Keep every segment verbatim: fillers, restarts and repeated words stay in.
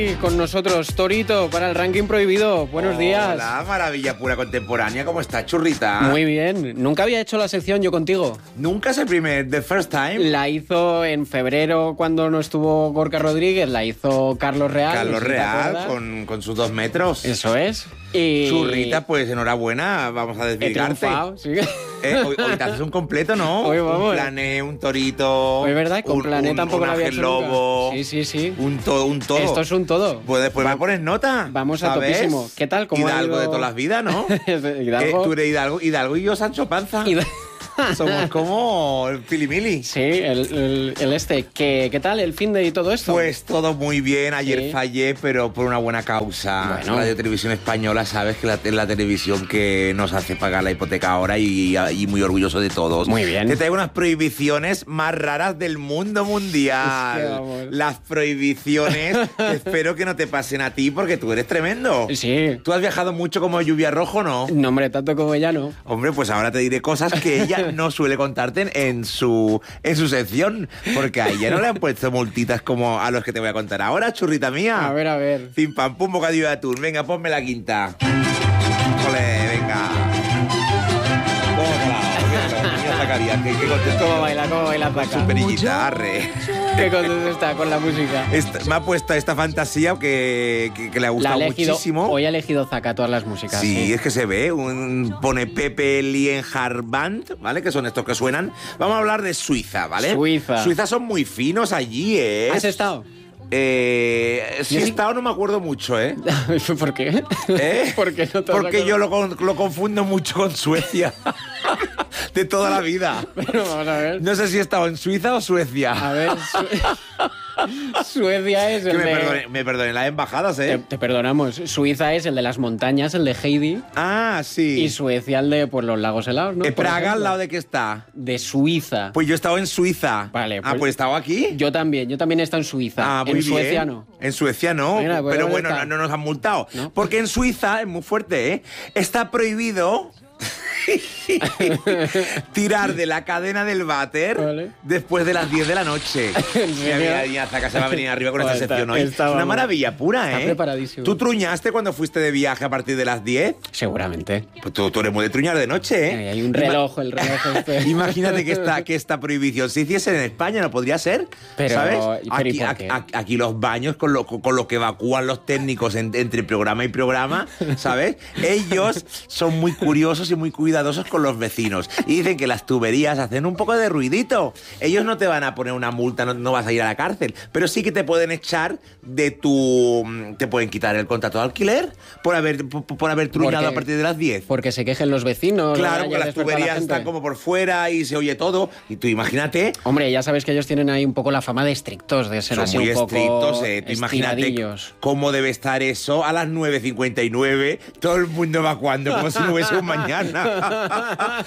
Con nosotros, Torito, para el ranking prohibido. Buenos días. Hola, maravilla pura contemporánea. ¿Cómo estás, churrita? Muy bien. Nunca había hecho la sección yo contigo. Nunca es el primer, the first time. La hizo en febrero cuando no estuvo Gorka Rodríguez, la hizo Carlos Real. Carlos no sé si Real, con, con sus dos metros. Eso es. Y... Churrita, pues enhorabuena, vamos a desvirgarte. He triunfado, sí. Eh, hoy, hoy te haces un completo, ¿no? Hoy vamos. Un plané, un torito. Es verdad, con un, plané un, tampoco un lo había ángel hecho lobo. nunca. Sí, sí, sí. Un todo, un todo. Esto es un todo. Pues después Va, me pones nota. Vamos a ¿sabes? topísimo. ¿Qué tal? ¿Cómo Hidalgo ha ido? de todas las vidas, ¿no? Hidalgo. Eh, tú eres Hidalgo, Hidalgo y yo Sancho Panza. Hidalgo. Somos como el filimili. Sí, el, el, el este. ¿Qué, ¿Qué tal el fin de y todo esto? Pues todo muy bien. Ayer sí. fallé, pero por una buena causa. Bueno. Radio Televisión Española, sabes que la, es la televisión que nos hace pagar la hipoteca ahora y, y muy orgulloso de todos. Muy bien. Te traigo unas prohibiciones más raras del mundo mundial. Es que vamos. Las prohibiciones que espero que no te pasen a ti porque tú eres tremendo. Sí. ¿Tú has viajado mucho como Lluvia Rojo, no? No, hombre, tanto como ella no. Hombre, pues ahora te diré cosas que ella no suele contarte en, en su en su sección, porque a ella no le han puesto multitas como a los que te voy a contar ahora, churrita mía. A ver, a ver. Pim pam pum, bocadillo de atún. Venga, ponme la quinta. Ole, venga. Tómala. Mira Zacarías, qué, qué contento. ¿Cómo baila, cómo baila Zaca? Su perillita, arre. Qué contento está con la música. Esta- me ha puesto esta fantasía que, que, que le ha La ha gustado elegido, muchísimo. hoy ha elegido Zaca todas las músicas. Sí, Sí, es que se ve, un, pone Pepe Lienhard Band, ¿vale? Que son estos que suenan. Vamos a hablar de Suiza, ¿vale? Suiza. Suiza son muy finos allí, ¿eh? ¿Has estado? Eh, si Yo he sí- estado no me acuerdo mucho, ¿eh? ¿Por qué? ¿Eh? ¿Por qué no te has Porque yo acordado? lo, con- lo confundo mucho con Suecia. De toda la vida. Pero vamos a ver. No sé si he estado en Suiza o Suecia. A ver, Su- Suecia es que el me, de... perdone- me perdonen las embajadas, Te, ¿eh? te perdonamos. Suiza es el de las montañas, el de Heidi. Ah, sí. Y Suecia el de pues, los lagos helados, ¿no? Eh, Por ¿Praga al ejemplo. lado de qué está? De Suiza. Pues yo he estado en Suiza. Vale, Ah, pues- pues he estado aquí. Yo también, yo también he estado en Suiza. Ah, muy en Suecia bien. no. En Suecia no, Mira, pues pero ¿dónde bueno, está? no, no nos han multado. ¿No? Porque en Suiza, es muy fuerte, ¿eh? Está prohibido tirar de la cadena del váter Vale. después de las diez de la noche. ¿En Mira, serio? mira, mira, Zaca se va a venir arriba con Joder, esta está- sección hoy. está, Es una vamos. maravilla pura, ¿eh? Está preparadísimo. ¿Tú truñaste cuando fuiste de viaje a partir de las diez? Seguramente. Pues tú, tú eres muy de truñar de noche, ¿eh? Ahí hay un Ima- reloj, el reloj este. Imagínate que esta, que esta prohibición se hiciese en España, ¿no podría ser? Pero- ¿Sabes? pero ¿y Aquí, por a- qué? a- aquí los baños con lo, con lo que evacúan los técnicos en- entre programa y programa, ¿sabes? Ellos son muy curiosos y muy cuidadosos con los vecinos. Y dicen que las tuberías hacen un poco de ruidito. Ellos no te van a poner una multa, no, no vas a ir a la cárcel, pero sí que te pueden echar de tu... Te pueden quitar el contrato de alquiler por haber, por, por haber truñado Porque- a partir de las diez. Porque se quejen los vecinos. Claro, haya porque las despertado a la tuberías gente. están como por fuera y se oye todo. Y tú imagínate, Hombre, ya sabes que ellos tienen ahí un poco la fama de estrictos, de ser son así muy un poco estrictos, eh. Tú imagínate estiradillos. cómo debe estar eso a las nueve cincuenta y nueve, todo el mundo evacuando como si no hubiese un mañana.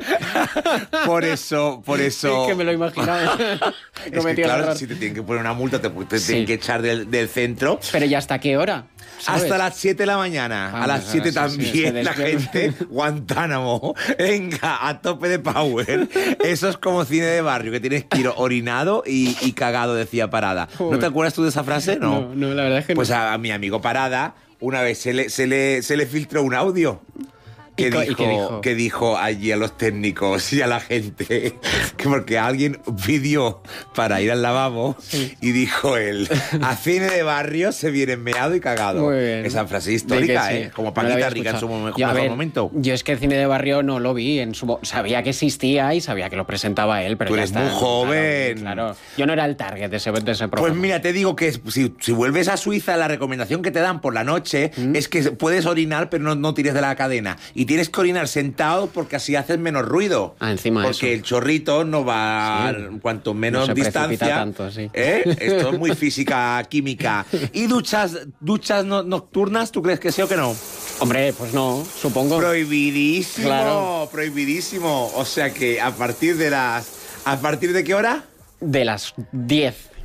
Por eso, por eso... Es que me lo imaginaba. He Es que cometido el claro, error. si te tienen que poner una multa, te, te Sí. tienen que echar del, del centro. Pero ¿y hasta qué hora? ¿Sabes? Hasta las siete de la mañana. Vamos, a las siete ahora sí, sí, también se la despierta. gente, Guantánamo. Venga, a tope de power. Eso es como cine de barrio, que tienes que ir orinado y, y cagado, decía Parada. ¿No Joder. te acuerdas tú de esa frase? No. No, no, la verdad es que Pues no. a, a mi amigo Parada, una vez se le, se le, se le filtró un audio. ¿Y Que co- y dijo, qué dijo? que dijo allí a los técnicos y a la gente que porque alguien pidió para ir al lavabo y dijo él, a cine de barrio se viene meado y cagado. Muy bien. Esa frase De histórica, que sí. ¿eh? Como No la había Paquita Rica en su escuchado. mejor, Yo, a mejor ver, momento. Yo es que el cine de barrio no lo vi. En su mo- sabía que existía y sabía que lo presentaba él, pero Tú ya eres está. muy joven. Claro, claro. Yo no era el target de ese, de ese Pues programa. mira, te digo que si, si vuelves a Suiza, la recomendación que te dan por la noche ¿Mm? es que puedes orinar, pero no, no tires de la cadena. Y tienes que orinar sentado porque así haces menos ruido. Ah, encima Porque eso. el chorrito no va, Sí. cuanto menos No se precipita distancia. tanto, sí. ¿eh? Esto es muy física, química. ¿Y duchas, duchas no- nocturnas, tú crees que sí o que no? Hombre, pues no, supongo. Prohibidísimo, Claro. prohibidísimo. O sea que a partir de las... ¿A partir de qué hora? De las diez.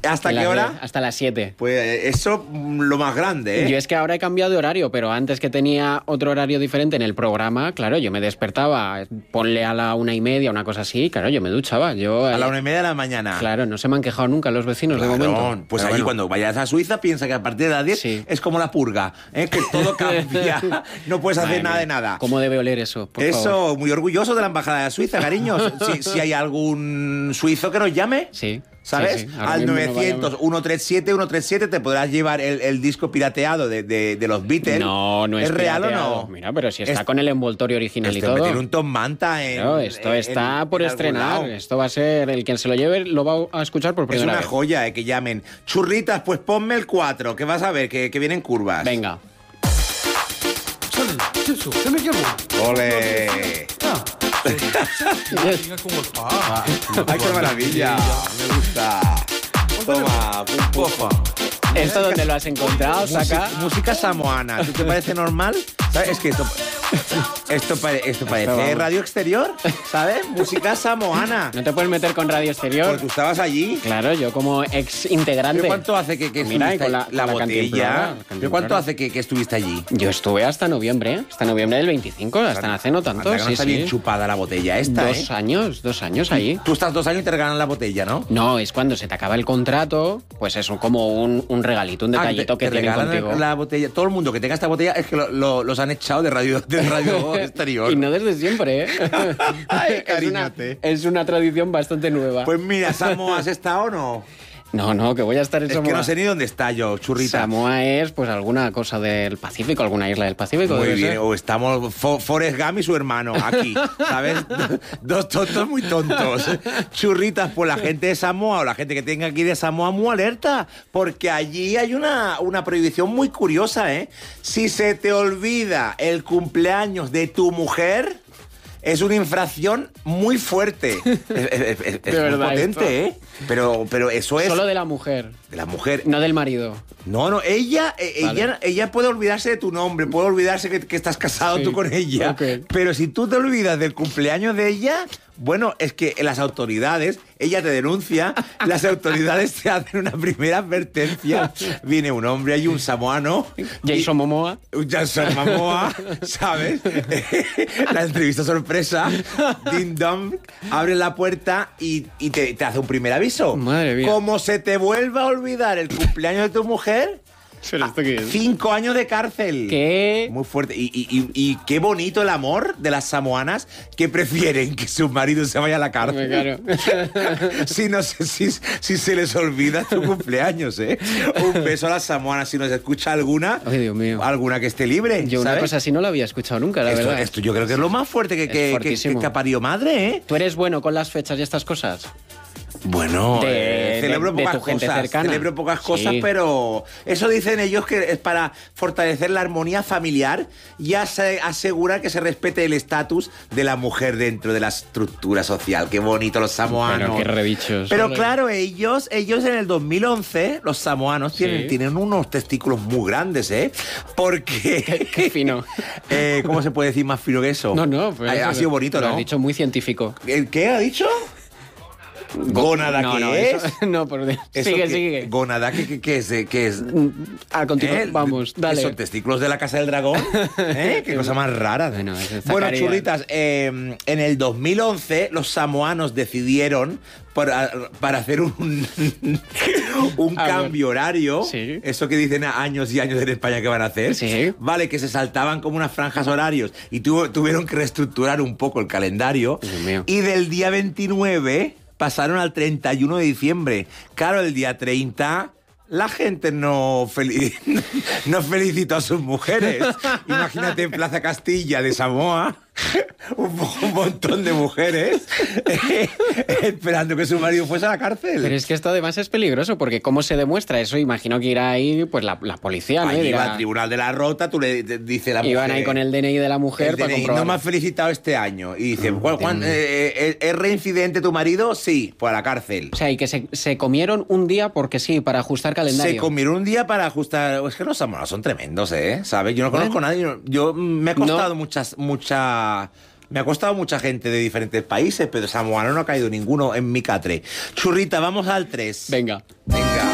¿Hasta En qué las hora? diez, hasta las siete. Pues eso, mm, lo más grande, ¿eh? Yo es que ahora he cambiado de horario, pero antes que tenía otro horario diferente en el programa, claro, yo me despertaba, ponle a la una y media, una cosa así, claro, yo me duchaba. Yo, A la eh, una y media de la mañana. Claro, no se me han quejado nunca los vecinos Claro, de momento. pues Pero allí bueno. cuando vayas a Suiza piensa que a partir de las diez Sí. es como la purga, ¿eh? Que todo cambia, no puedes hacer Madre nada mía, de nada. ¿Cómo debe oler eso? Por Eso, favor. muy orgulloso de la Embajada de Suiza, cariños. Si, si hay algún suizo que nos llame, Sí. ¿sabes? Sí, sí. Ahora Al mismo no novecientos, ciento treinta y siete, ciento treinta y siete te podrás llevar el, el disco pirateado de, de, de los Beatles. No, no es, ¿Es real pirateado. o no? Mira, pero si está Es- con el envoltorio original y Esto todo. meter un Tom Manta en. Claro, esto en- está por en algún estrenar. lado. Esto va a ser. El quien se lo lleve lo va a escuchar por Es primera una vez. joya, eh, que llamen. Churritas, pues ponme el cuatro, que vas a ver, que, que vienen curvas. Venga. ¡Ole! ¡Ay, qué maravilla! Me gusta. Toma, pum, pum. ¿Esto dónde lo has encontrado, Saca? Música, música samoana. ¿Tú te parece normal? ¿Sabes? Es que esto, esto, pare- esto parece vamos. radio exterior, ¿sabes? Música samoana. ¿No te puedes meter con Radio Exterior? Porque tú estabas allí. Claro, yo como ex integrante. ¿Pero cuánto hace que, que Mira, estuviste y con la- la, con la botella? cantimplora, la ¿Pero cantimplora. cuánto hace que, que estuviste allí? Yo estuve hasta noviembre, ¿eh? Hasta noviembre del veinticinco, hasta hace no tanto. Anda que no Sí, está sí. bien chupada la botella esta, Dos ¿eh? años, dos años ahí. Tú estás dos años y te regalan la botella, ¿no? No, es cuando se te acaba el contrato, pues es un- como un, un regalito, un Ah, detallito te, que te tienen regalan contigo. la botella. Todo el mundo que tenga esta botella es que lo- lo- los han echado de radio, de radio exterior. Y no desde siempre, ¿eh? Ay, es, una, cariñate. es una tradición bastante nueva. Pues mira, Samoa, ¿has estado o no? no, no, que voy a estar en Es Samoa. que no sé ni dónde está yo, churrita. Samoa es pues alguna cosa del Pacífico, alguna isla del Pacífico. Muy debe bien, ser. o estamos Fo- Forrest Gump y su hermano aquí, ¿sabes? Dos tontos muy tontos. Churritas, pues la gente de Samoa o la gente que tenga aquí de Samoa, muy alerta, porque allí hay una, una prohibición muy curiosa, ¿eh? Si se te olvida el cumpleaños de tu mujer, es una infracción muy fuerte. Es, es- es- es De muy verdad, potente, ¿eh? Pero, pero eso es Solo de la mujer, de la mujer. no del marido. No, no, ella, eh, Vale. ella, ella puede olvidarse de tu nombre, puede olvidarse que, que estás casado Sí. tú con ella. Ok. Pero si tú te olvidas del cumpleaños de ella, bueno, es que las autoridades, ella te denuncia, las autoridades te hacen una primera advertencia. Viene un hombre ahí, un samoano. Jason Momoa. Un Jason Momoa, ¿sabes? La entrevista sorpresa, ding dong, abre la puerta y, y te, te hace un primer aviso. Madre mía. Como se te vuelva a olvidar el cumpleaños de tu mujer, ¿Pero esto qué es? cinco años de cárcel. ¿Qué? Muy fuerte. Y, y- y- y qué bonito el amor de las samoanas que prefieren que su marido se vaya a la cárcel. Claro. Si, no sé, si, si se les olvida tu cumpleaños, ¿eh? Un beso a las samoanas. Si nos escucha alguna, Ay, Dios mío. alguna que esté libre. Yo una ¿sabes? cosa así no la había escuchado nunca, la esto, verdad. esto yo creo que es lo más fuerte que, Es que, que, fuertísimo. que ha parido madre, ¿eh? ¿Tú eres bueno con las fechas y estas cosas? Bueno, De- eh, celebro de- de pocas tu gente cosas, cercana. celebro pocas cosas, Sí. pero eso dicen ellos que es para fortalecer la armonía familiar y ase- asegurar que se respete el estatus de la mujer dentro de la estructura social. Qué bonito los samoanos. Pero qué redichos. Pero Ole. claro, ellos, ellos en el dos mil once, los samoanos tienen, Sí. tienen unos testículos muy grandes, ¿eh? Porque... Qué fino. Eh, ¿Cómo se puede decir más fino que eso? No, no, pero ha, ha sido bonito, lo ¿no? has dicho muy científico. ¿El qué ha dicho? ¿Gónada no, qué no, es? eso- no, por Dios. ¿Eso Sigue, qué- sigue. ¿Gónada qué, qué- qué es? eh, ¿Qué es? A continuación, ¿Eh? vamos, ¿Qué dale. son testículos de la casa del dragón? ¿Eh? Qué cosa más rara. Bueno, eso está Bueno, caridad. churritas, eh, en el dos mil once los samoanos decidieron para, para hacer un, un A cambio horario, Sí. eso que dicen años y años en España que van a hacer, Sí. vale, que se saltaban como unas franjas horarios y tuvo- tuvieron que reestructurar un poco el calendario Dios mío. y del día veintinueve pasaron al treinta y uno de diciembre. Claro, el día treinta la gente no, feli- no felicitó a sus mujeres. Imagínate en Plaza Castilla de Samoa, un, mo- un montón de mujeres eh, esperando que su marido fuese a la cárcel. Pero es que esto además es peligroso, porque ¿cómo se demuestra eso? Imagino que irá ahí pues la, la policía, ¿no? Y Allí dirá- va al Tribunal de la Rota, tú le te- dice la mujer... Iban ahí con el D N I de la mujer el para D N I, comprobar. no me has felicitado este año. Y dice, ¿cuál- cuán- eh, eh, ¿es reincidente tu marido? Sí, pues a la cárcel. O sea, y que se, se comieron un día porque sí, para ajustar calendario. Se comieron un día para ajustar. Es que los samoanos son tremendos, ¿eh? ¿Sabes? Yo no conozco a nadie. Yo, yo- me ha costado No. muchas, mucha. Me ha costado mucha gente de diferentes países, pero samoano no ha caído ninguno en mi catre. Churrita, vamos al tres. Venga. Venga.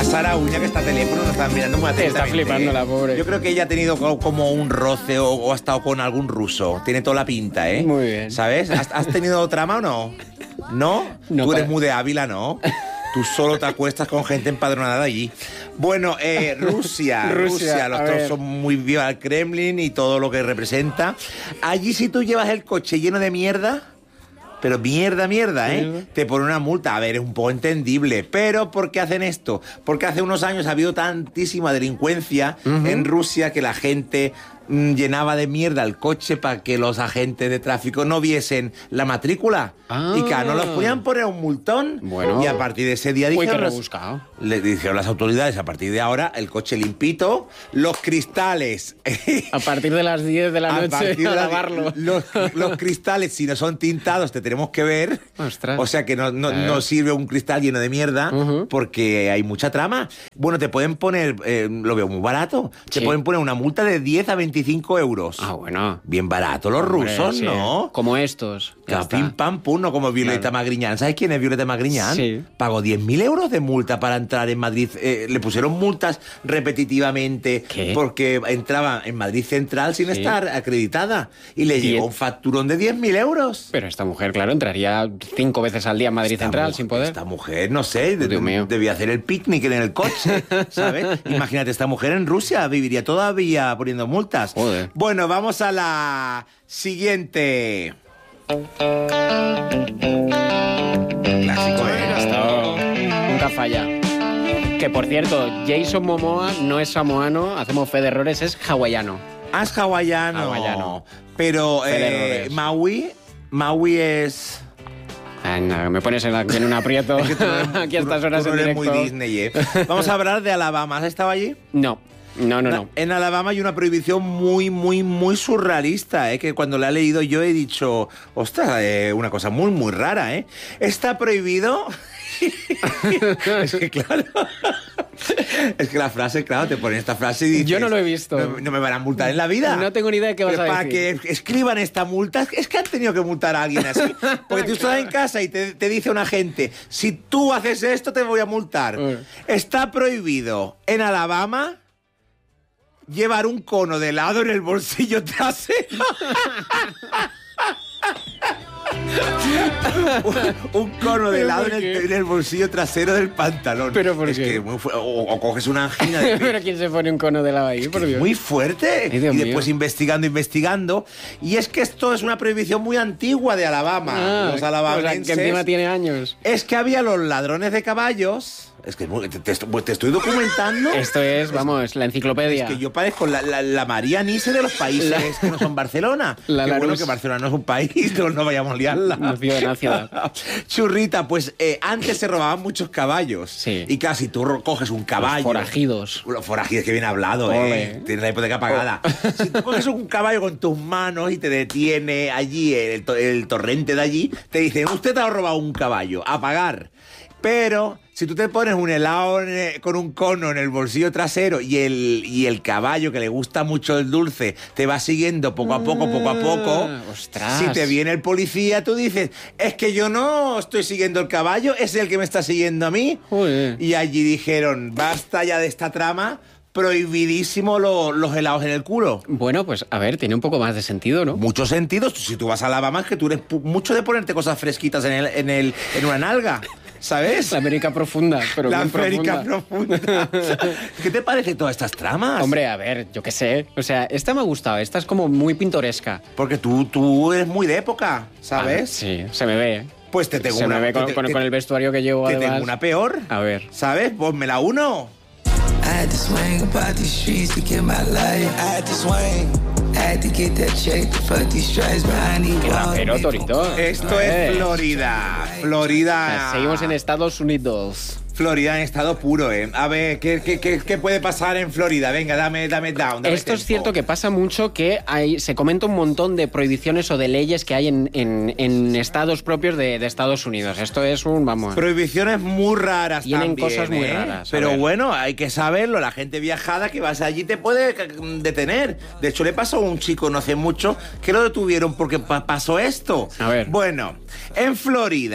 La Sara Uña, que está a teléfono, nos está mirando muy atentamente. Está flipando la pobre. Yo creo que ella ha tenido como un roce o, o ha estado con algún ruso. Tiene toda la pinta, ¿eh? Muy bien. ¿Sabes? ¿Has, has tenido trama o no? ¿No? No, Tú eres para... muy de Ávila, ¿no? Tú solo te acuestas con gente empadronada de allí. Bueno, eh, Rusia, Rusia, Rusia, los dos son muy viva el Kremlin y todo lo que representa. Allí si tú llevas el coche lleno de mierda, pero mierda, mierda, ¿eh? ¿Sí? Te ponen una multa. A ver, es un poco entendible. Pero ¿por qué hacen esto? Porque hace unos años ha habido tantísima delincuencia uh-huh. en Rusia que la gente mmm, llenaba de mierda el coche para que los agentes de tráfico no viesen la matrícula. Ah. Y claro, no los podían poner un multón. Bueno. Y a partir de ese día dijeron, Uy, qué rebuscado. Le dijeron las autoridades, a partir de ahora, el coche limpito, los cristales. A partir de las diez de la noche, a, partir de la, a lavarlo. Los, los cristales, si no son tintados, te tenemos que ver. Ostras. O sea que no, no, no sirve un cristal lleno de mierda uh-huh. porque hay mucha trama. Bueno, te pueden poner, eh, lo veo muy barato, te sí. pueden poner una multa de diez a veinticinco euros. Ah, bueno. Bien barato los Hombre, rusos, sí. ¿no? Como estos. Claro, pim, pam, pum, no como Violeta claro. Magriñán. ¿Sabes quién es Violeta Magriñán? Sí. Pagó diez mil euros de multa para entrar en Madrid. Eh, le pusieron multas repetitivamente ¿Qué? porque entraba en Madrid Central sin sí. estar acreditada. Y le llegó un facturón de diez mil euros. Pero esta mujer, claro, entraría cinco veces al día en Madrid esta Central mujer, sin poder. Esta mujer, no sé, de, de, debía hacer el picnic en el coche, ¿sabes? Imagínate, esta mujer en Rusia viviría todavía poniendo multas. Joder. Bueno, vamos a la siguiente. Clásico, ¿eh? Esto nunca falla. Que, por cierto, Jason Momoa no es samoano, hacemos fe de errores, es hawaiano. Ah, es hawaiano. Hawaiano. Pero eh, Maui, Maui es... Ah, no, me pones en, la, en un aprieto es que tú no, aquí a estas horas tú no en eres directo. Muy Disney, ¿eh? Vamos a hablar de Alabama. ¿Has estado allí? No. No, no, no. En Alabama hay una prohibición muy, muy, muy surrealista, ¿eh? Que cuando la he leído yo he dicho, ostras, eh, una cosa muy, muy rara, ¿eh? Está prohibido... Es que claro... Es que la frase, claro, te ponen esta frase y dices... Yo no lo he visto. No, no me van a multar en la vida. No tengo ni idea de qué vas Pero a para decir. Para que escriban esta multa, es que han tenido que multar a alguien así. Porque tú estás en casa y te, te dice un agente, si tú haces esto te voy a multar. Uh. Está prohibido en Alabama llevar un cono de helado en el bolsillo trasero. un, un cono de helado en el, en el bolsillo trasero del pantalón. ¿Pero por es qué? Que muy fu- o, o coges una angina de ¿Pero quién se pone un cono de helado ahí? Por Dios. Muy fuerte. Ay, Dios y después mío. investigando, investigando. Y es que esto es una prohibición muy antigua de Alabama. Ah, los alabamenses. O sea, que encima tiene años. Es que había los ladrones de caballos. Es que te, te, te estoy documentando. Esto es, vamos, la enciclopedia. Es que yo parezco la, la, la María Nise de los países la, que no son Barcelona. La, Qué la bueno luz. que Barcelona no es un país, no, no vayamos a liarla. No, ciudad, no, ciudad. Churrita, pues eh, antes se robaban muchos caballos. Sí. Y casi tú coges un caballo. Los forajidos. Los forajidos, que bien hablado, Ole. ¿eh? Tienes la hipoteca pagada. Oh. Si tú coges un caballo con tus manos y te detiene allí, el, el torrente de allí, te dicen, usted te ha robado un caballo, a pagar. Pero si tú te pones un helado en, con un cono en el bolsillo trasero y el, y el caballo, que le gusta mucho el dulce, te va siguiendo poco a poco, poco a poco, ¡ostras! Si te viene el policía, tú dices, es que yo no estoy siguiendo el caballo, es el que me está siguiendo a mí. Uy. Y allí dijeron, basta ya de esta trama, prohibidísimo lo, los helados en el culo. Bueno, pues a ver, tiene un poco más de sentido, ¿no? Mucho sentido. Si tú vas a Alabama, es que tú eres mucho de ponerte cosas fresquitas en, el, en, el, en una nalga. ¿Sabes? La América profunda, pero La bien América profunda. profunda. ¿Qué te parece todas estas tramas? Hombre, a ver, yo qué sé. O sea, esta me ha gustado, esta es como muy pintoresca. Porque tú, tú eres muy de época, ¿sabes? Ah, sí, se me ve. Pues te tengo se una... Se me ve con, te, con, te, con el vestuario que llevo, te además. tengo una peor. A ver. ¿Sabes? Ponme la uno. I had to swing about these streets to get my life. I had to swing. I had to get that check to fuck these stripes behind these walls. Pero, Torito. Esto es Florida. Florida. Seguimos en Estados Unidos. Florida en estado puro, ¿eh? A ver, ¿qué, qué, qué, qué puede pasar en Florida? Venga, dame, dame down. Dame Esto tempo. Es cierto que pasa mucho que hay, se comenta un montón de prohibiciones o de leyes que hay en, en, en estados propios de, de Estados Unidos. Esto es un, vamos... Prohibiciones muy raras Tienen también, cosas muy ¿eh? raras. Pero bueno, hay que saberlo. La gente viajada que vas allí te puede detener. De hecho, le pasó a un chico no hace mucho que lo detuvieron porque pa- pasó esto. A ver. Bueno, en Florida...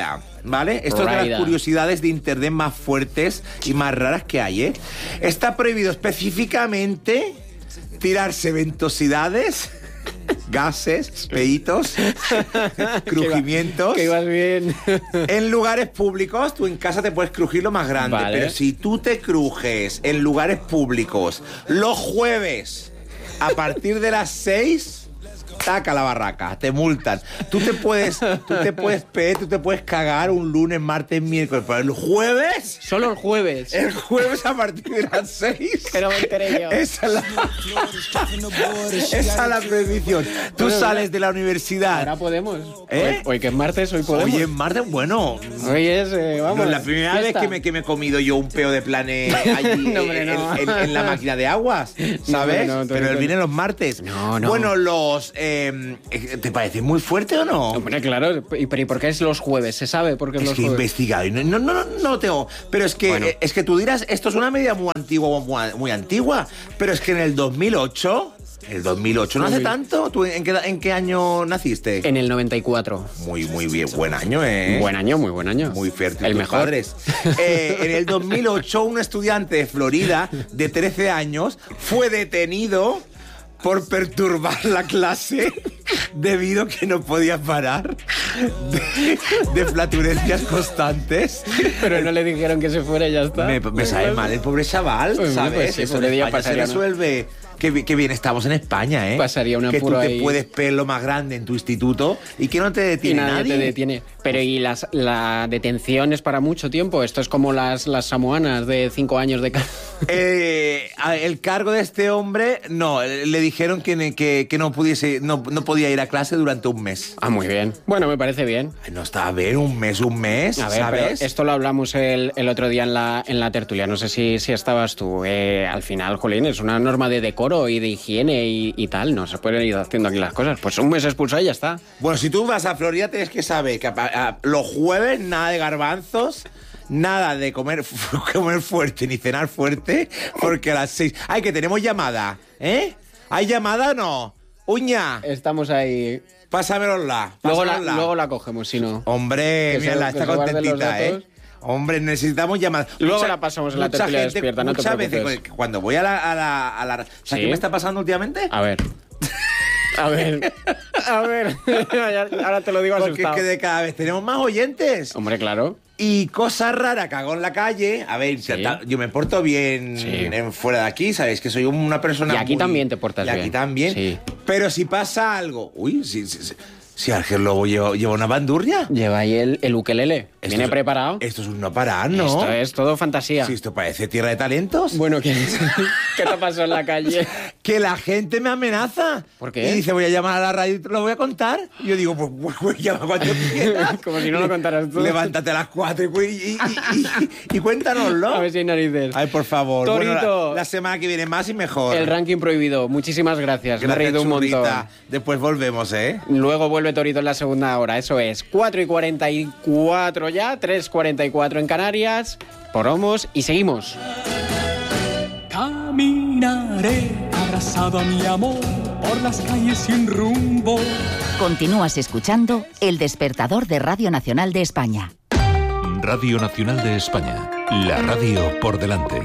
¿vale? Esto es de Raida. las curiosidades de internet más fuertes y más raras que hay, ¿eh? Está prohibido específicamente tirarse ventosidades, gases, peitos, crujimientos. Que ibas bien. En lugares públicos, tú en casa te puedes crujir lo más grande, Vale. pero si tú te crujes en lugares públicos los jueves a partir de las seis, taca la barraca, te multan. Tú te puedes, tú te puedes pe, tú te puedes cagar un lunes, martes, miércoles, pero el jueves, Solo el jueves. el jueves a partir de las seis. Que no me enteré yo. Esa es la, esa es la prohibición. Tú Bueno, sales de la universidad. Ahora podemos. ¿Eh? Hoy, hoy que es martes, hoy podemos. Oye, martes, bueno. Hoy es, eh, vamos. No, es la primera fiesta. vez que me, que me he comido yo un peo de plane allí No, hombre, en, no. en- en la máquina de aguas, ¿sabes? No, hombre, no, tú Pero no. él viene los martes. No, no. Bueno, los... eh, ¿te parece muy fuerte o no? Hombre, claro. ¿Y, pero ¿y por qué es los jueves? ¿Se sabe por qué es Es los que he jueves? investigado y no, no, no, no, no lo tengo. Pero es que, Bueno. eh, es que tú dirás, esto es una medida muy antigua, muy, muy antigua. Pero es que en el dos mil ocho... El dos mil ocho no hace Muy bien. tanto. ¿Tú en qué, en qué año naciste? En el noventa y cuatro. Muy, muy bien. Buen año, ¿eh? Buen año, muy buen año. Muy fértil. El tus mejor. padres. Eh, en el dos mil ocho, un estudiante de Florida de trece años fue detenido por perturbar la clase debido a que no podía parar de, de flatulencias constantes. Pero no le dijeron que se fuera y ya está. Me, me sabe mal el pobre chaval, Pues, ¿sabes? pues sí, Eso pobre en día España se pasaría, ¿no? resuelve. Qué, bi- qué bien estamos en España, ¿eh? Pasaría un Que tú apuro te ahí. puedes pegar lo más grande en tu instituto y que no te Y detiene nadie, nadie. te detiene. Pero ¿y las, la detención es para mucho tiempo? Esto es como las, las samoanas de cinco años de cárcel. Eh, a- el cargo de este hombre, no, le dijeron que, que, que no pudiese, no, no podía ir a clase durante un mes. Ah, muy bien. Bueno, me parece bien. Ay, no está a ver, un mes, un mes, A ver, ¿sabes? pero esto lo hablamos el, el otro día en la, en la tertulia. No sé si, si estabas tú. Eh, al final, jolín, es una norma de decoro y de higiene y, y tal. No se pueden ir haciendo aquí las cosas. Pues un mes expulsado y ya está. Bueno, si tú vas a Florida tienes que saber que a- a- los jueves nada de garbanzos, nada de comer, fu- comer fuerte ni cenar fuerte, porque a las seis... ¡Ay, que tenemos llamada! ¿Eh? ¿Hay llamada o no? Uña, Estamos ahí. pásamenosla, Luego la, pásanosla. luego la cogemos, si no. Hombre, Que se- mírala, que está se guarden los contentita, ¿eh? datos. Hombre, necesitamos llamadas. Luego Mucha- la pasamos en la mucha tertulia gente, despierta, no te muchas veces, preocupes. cuando voy a la... A la, a la- ¿Sabes Sí. qué me está pasando últimamente? A ver. A ver. A ver. Ahora te lo digo Porque es asustado. que de cada vez tenemos más oyentes. Hombre, claro. Y cosas raras que hago en la calle. A ver, Sí. ta- yo me porto bien Sí. en fuera de aquí, ¿sabéis? Que soy una persona Y aquí muy- también te portas y aquí bien. también. Sí. Pero si pasa algo... Uy, si, si, si, si Ángel Lobo lleva, lleva una bandurria. Lleva ahí el, el ukelele. Esto Viene es- preparado. Esto es un no parar, ¿no? Esto es todo fantasía. Si esto parece tierra de talentos. Bueno, ¿qué, ¿qué te pasó en la calle? Que la gente me amenaza. ¿Por qué? Y dice, voy a llamar a la radio y te lo voy a contar. Y yo digo, pues, pues, pues llama cuando quieras. Como si no lo contaras tú. Levántate a las cuatro y, cu- y, y, y- y cuéntanoslo. A ver si hay narices. Ay, por favor. Torito. Bueno, la, la semana que viene más y mejor. El ranking prohibido. Muchísimas gracias. Me he Gracias, reído un montón. churrita. Después volvemos, ¿eh? Luego vuelve Torito en la segunda hora. Eso es cuatro y cuarenta y cuatro ya, tres y cuarenta y cuatro en Canarias. Poromos y seguimos. Caminaré abrazado a mi amor por las calles sin rumbo. Continúas escuchando El Despertador de Radio Nacional de España. Radio Nacional de España. La radio por delante.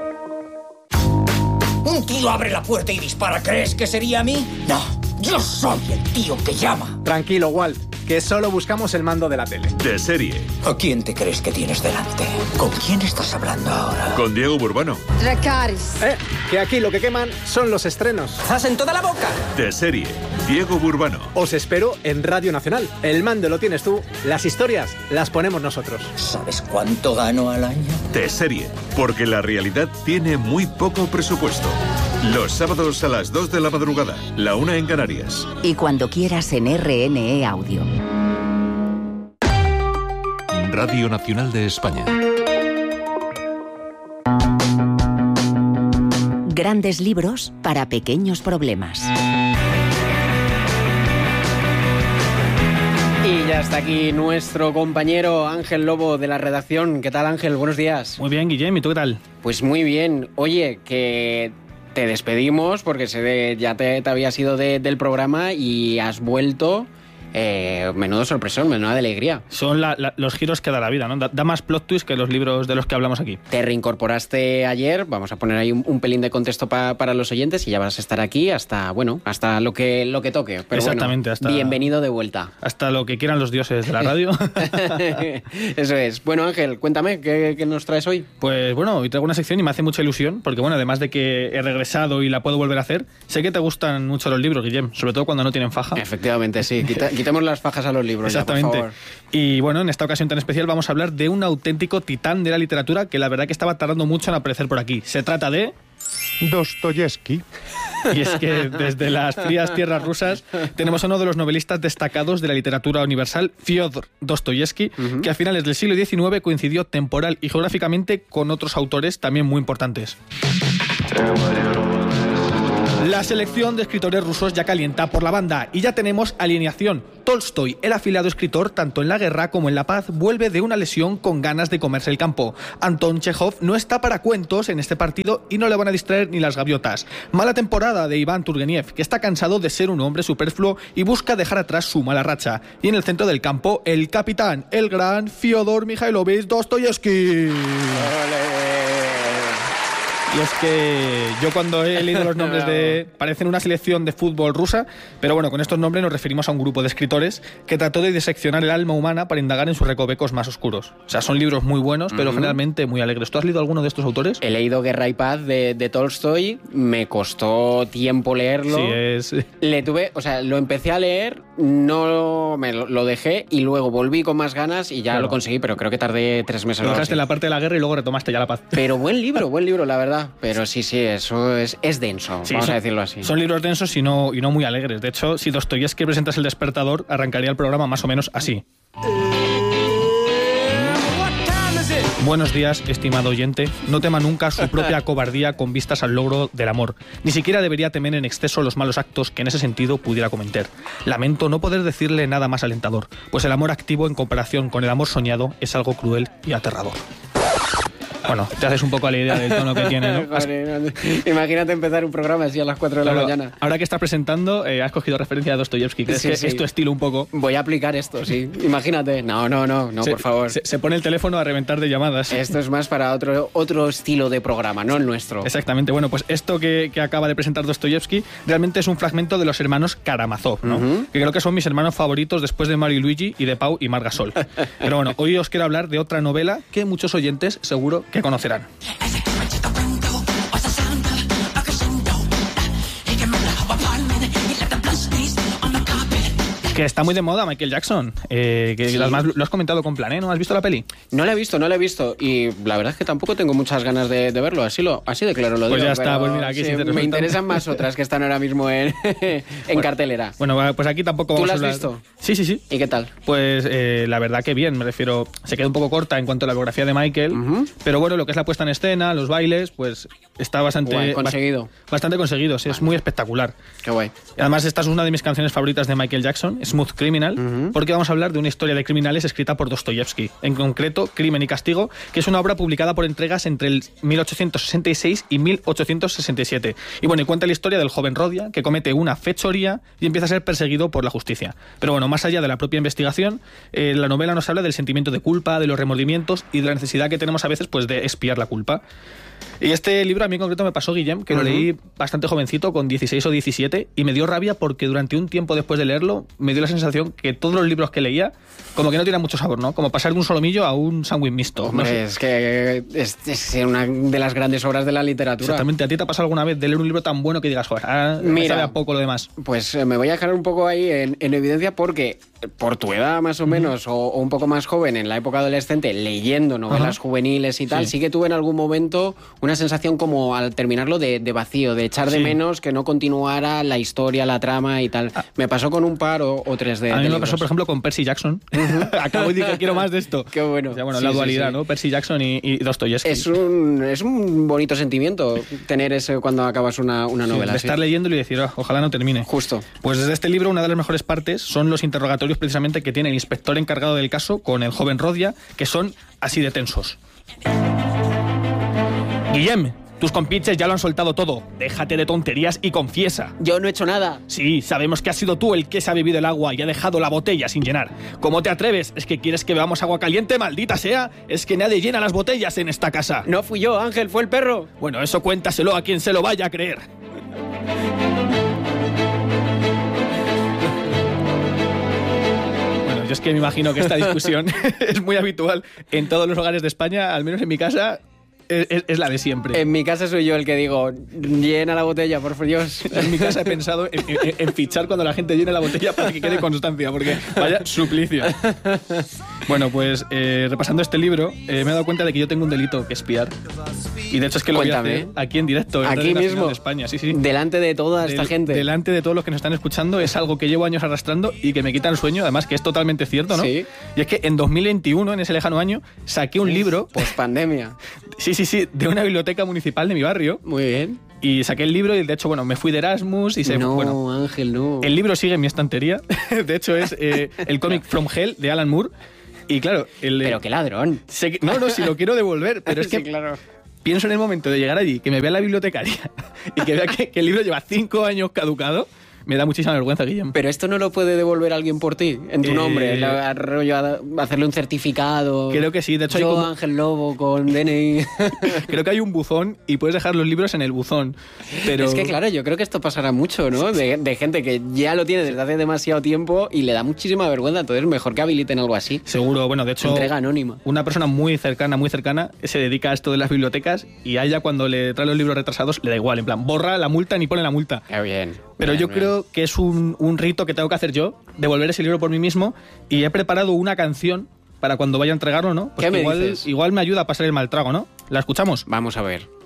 Un tío abre la puerta y dispara. ¿Crees que sería a mí? No, yo soy el tío que llama. Tranquilo, Walt, que solo buscamos el mando de la tele. De serie. ¿A quién te crees que tienes delante? ¿Con quién estás hablando ahora? Con Diego Burbano. Dracarys. Eh, que aquí lo que queman son los estrenos. ¡Zas en toda la boca! De serie. Diego Burbano. Os espero en Radio Nacional. El mando lo tienes tú, las historias las ponemos nosotros. ¿Sabes cuánto gano al año? De serie. Porque la realidad tiene muy poco presupuesto. Los sábados a las dos de la madrugada. La una en Canarias. Y cuando quieras en R N E Audio. Radio Nacional de España. Grandes libros para pequeños problemas. Y ya está aquí nuestro compañero Ángel Lobo de la redacción. ¿Qué tal, Ángel? Buenos días. Muy bien, Guillem, ¿y tú qué tal? Pues muy bien. Oye, que te despedimos porque se ve, ya te, te habías ido de- del programa y has vuelto eh, menudo sorpresón, menuda alegría. Son la, la, los giros que da la vida, ¿no? Da, da más plot twist que los libros de los que hablamos aquí. Te reincorporaste ayer, vamos a poner ahí un, un pelín de contexto pa, para los oyentes y ya vas a estar aquí hasta, bueno, hasta lo que, lo que toque. Pero exactamente. Bueno, hasta, bienvenido de vuelta. Hasta lo que quieran los dioses de la radio. Eso es. Bueno, Ángel, cuéntame, ¿qué, qué nos traes hoy? Pues bueno, hoy traigo una sección y me hace mucha ilusión, porque bueno, además de que he regresado y la puedo volver a hacer, sé que te gustan mucho los libros, Guillem, sobre todo cuando no tienen faja. Efectivamente, sí. Quita, quitemos las fajas a los libros. Exactamente. Ya, por favor. Y bueno, en esta ocasión tan especial vamos a hablar de un auténtico titán de la literatura que la verdad que estaba tardando mucho en aparecer por aquí. Se trata de... Dostoyevsky. Y es que desde las frías tierras rusas tenemos a uno de los novelistas destacados de la literatura universal, Fyodor Dostoyevsky, uh-huh. que a finales del siglo diecinueve coincidió temporal y geográficamente con otros autores también muy importantes. La selección de escritores rusos ya calienta por la banda y ya tenemos alineación. Tolstoy, el afilado escritor tanto en la guerra como en la paz, vuelve de una lesión con ganas de comerse el campo. Anton Chejov no está para cuentos en este partido y no le van a distraer ni las gaviotas. Mala temporada de Iván Turgeniev, que está cansado de ser un hombre superfluo y busca dejar atrás su mala racha. Y en el centro del campo, el capitán, el gran Fyodor Mikhailovich Dostoyevsky. ¡Olé! Y es que yo cuando he leído los nombres de... parecen una selección de fútbol rusa, pero bueno, con estos nombres nos referimos a un grupo de escritores que trató de diseccionar el alma humana para indagar en sus recovecos más oscuros. O sea, son libros muy buenos, pero uh-huh. generalmente muy alegres. ¿Tú has leído alguno de estos autores? He leído Guerra y Paz de, de Tolstoy, me costó tiempo leerlo. Sí, es... Le tuve, o sea, lo empecé a leer, no me lo, lo dejé y luego volví con más ganas y ya claro. lo conseguí, pero creo que tardé tres meses. Lo dejaste en la parte de la guerra y luego retomaste ya la paz. Pero buen libro, buen libro, la verdad. Pero sí, sí, eso es, es denso, sí, vamos son, a decirlo así. Son libros densos y no, y no muy alegres. De hecho, si Dostoyevsky presentas El Despertador, arrancaría el programa más o menos así. Buenos días, estimado oyente. No tema nunca su propia cobardía con vistas al logro del amor. Ni siquiera debería temer en exceso los malos actos que en ese sentido pudiera cometer. Lamento no poder decirle nada más alentador, pues el amor activo en comparación con el amor soñado es algo cruel y aterrador. Bueno, te haces un poco a la idea del tono que tiene, ¿no? Joder, imagínate empezar un programa así a las cuatro de la claro, mañana. Ahora que estás presentando, eh, has cogido referencia a Dostoyevsky. ¿Crees sí, que sí. es tu estilo un poco? Voy a aplicar esto, sí. Imagínate. No, no, no, no, se, por favor. Se, se pone el teléfono a reventar de llamadas. Esto es más para otro, otro estilo de programa, no el nuestro. Exactamente. Bueno, pues esto que, que acaba de presentar Dostoyevsky realmente es un fragmento de los hermanos Karamazov, ¿no? Uh-huh. Que creo que son mis hermanos favoritos después de Mario y Luigi y de Pau y Margasol. Pero bueno, hoy os quiero hablar de otra novela que muchos oyentes seguro que conocerán. Que está muy de moda Michael Jackson, eh, que sí. además lo has comentado con Plané, ¿no? ¿Has visto la peli? No la he visto, no la he visto y la verdad es que tampoco tengo muchas ganas de, de verlo, así, lo, así de claro lo digo. Pues ya está, pues mira, aquí sí, sí me interesan más otras que están ahora mismo en, en bueno, cartelera. Bueno, pues aquí tampoco vamos a hablar... ¿Tú la has visto? Sí, sí, sí. ¿Y qué tal? Pues eh, la verdad que bien, me refiero, se queda un poco corta en cuanto a la biografía de Michael, uh-huh. pero bueno, lo que es la puesta en escena, los bailes, pues está bastante... Guay, conseguido. Bastante conseguido, sí, es muy espectacular. Qué guay. Y además esta es una de mis canciones favoritas de Michael Jackson, Smooth Criminal, uh-huh. porque vamos a hablar de una historia de criminales escrita por Dostoyevsky, en concreto Crimen y Castigo, que es una obra publicada por entregas entre el mil ochocientos sesenta y seis y mil ochocientos sesenta y siete. Y bueno, y cuenta la historia del joven Rodia, que comete una fechoría y empieza a ser perseguido por la justicia. Pero bueno, más allá de la propia investigación, eh, la novela nos habla del sentimiento de culpa, de los remordimientos y de la necesidad que tenemos a veces pues de expiar la culpa. Y este libro a mí en concreto me pasó, Guillem, que uh-huh. lo leí bastante jovencito, con dieciséis o diecisiete, y me dio rabia porque durante un tiempo después de leerlo me dio la sensación que todos los libros que leía como que no tenían mucho sabor, ¿no? Como pasar de un solomillo a un sándwich mixto. Hombre, no sé. es que es, es una de las grandes obras de la literatura. Exactamente. ¿A ti te ha pasado alguna vez de leer un libro tan bueno que digas, joder, ah, me sabe a poco lo demás? Pues eh, me voy a dejar un poco ahí en, en evidencia porque por tu edad más o menos, uh-huh. o, o un poco más joven, en la época adolescente, leyendo novelas uh-huh. juveniles y tal, sí. sí que tuve en algún momento una sensación como al terminarlo de, de vacío, de echar de sí. menos que no continuara la historia, la trama y tal. Ah. Me pasó con un par o, o tres de A mí de me libros. pasó, por ejemplo, con Percy Jackson. Uh-huh. Acabo y dije, quiero más de esto. Qué bueno. O sea, bueno, sí, la sí, dualidad, sí. ¿no? Percy Jackson y, y Dostoyevsky. Es un, es un bonito sentimiento tener ese cuando acabas una, una novela. Sí, de sí. estar leyéndolo y decir, oh, ojalá no termine. Justo. Pues desde este libro, una de las mejores partes son los interrogatorios precisamente que tiene el inspector encargado del caso con el joven Rodia, que son así de tensos. Guillem, Tus compinches ya lo han soltado todo. Déjate de tonterías y confiesa. Yo no he hecho nada. Sí, sabemos que has sido tú el que se ha bebido el agua y ha dejado la botella sin llenar. ¿Cómo te atreves? ¿Es que quieres que bebamos agua caliente, maldita sea? Es que nadie llena las botellas en esta casa. No fui yo, Ángel, fue el perro. Bueno, eso cuéntaselo a quien se lo vaya a creer. Bueno, yo es que me imagino que esta discusión es muy habitual en todos los hogares de España, al menos en mi casa. Es, es la de siempre. En mi casa soy yo el que digo, llena la botella, por Dios. En mi casa he pensado en, en, en fichar cuando la gente llene la botella para que quede constancia, porque vaya suplicio. Bueno, pues eh, repasando este libro, eh, me he dado cuenta de que yo tengo un delito que espiar. Y de hecho es que lo Cuéntame. voy a hacer aquí en directo. En Aquí Radio Nacional mismo, de España, sí, sí. Delante de toda esta Del, gente. Delante de todos los que nos están escuchando. Es algo que llevo años arrastrando y que me quita el sueño, además que es totalmente cierto, ¿no? Sí. Y es que en dos mil veintiuno, en ese lejano año, saqué un libro... Pospandemia. Sí, sí, sí, de una biblioteca municipal de mi barrio. Muy bien. Y saqué el libro y de hecho, bueno, me fui de Erasmus y se... No, bueno, Ángel, no. el libro sigue en mi estantería. De hecho, es eh, el cómic From Hell de Alan Moore. Y claro... El, Pero qué ladrón. sé que- no, no, si lo quiero devolver, pero es que... Sí, claro. Pienso en el momento de llegar allí, que me vea la bibliotecaria y que vea que, que el libro lleva cinco años caducado, me da muchísima vergüenza, Guillem. Pero esto no lo puede devolver alguien por ti, en tu Eh, nombre, la- rollo a- hacerle un certificado. Creo que sí, de hecho hay Yo, como- Ángel Lobo, con D N I. Creo que hay un buzón y puedes dejar los libros en el buzón. Pero... Es que claro, yo creo que esto pasará mucho, ¿no? De, de gente que ya lo tiene desde hace demasiado tiempo y le da muchísima vergüenza, entonces mejor que habiliten algo así. Seguro, bueno, de hecho... Entrega anónima. Una persona muy cercana, muy cercana, se dedica a esto de las bibliotecas y a ella cuando le trae los libros retrasados le da igual, en plan, borra la multa ni pone la multa. Qué bien. Pero bien, yo bien. creo que es un, un rito que tengo que hacer yo, devolver ese libro por mí mismo, y he preparado una canción para cuando vaya a entregarlo, ¿no? Pues ¿Qué me igual, dices? igual me ayuda a pasar el mal trago, ¿no? ¿La escuchamos? Vamos a ver.